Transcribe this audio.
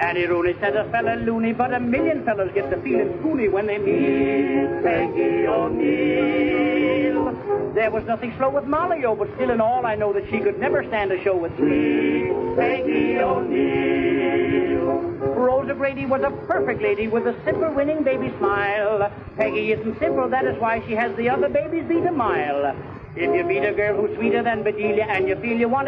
Paddy Rooney said a fella loony, but a million fellas get the feeling spoony when they meet Peggy O'Neill. There was nothing slow with Molly, oh, but still in all I know that she could never stand a show with sweet Peggy O'Neill. Rosa Grady was a perfect lady with a simple winning baby smile. Peggy isn't simple, that is why she has the other babies beat a mile. If you meet a girl who's sweeter than Bedelia and you feel you want to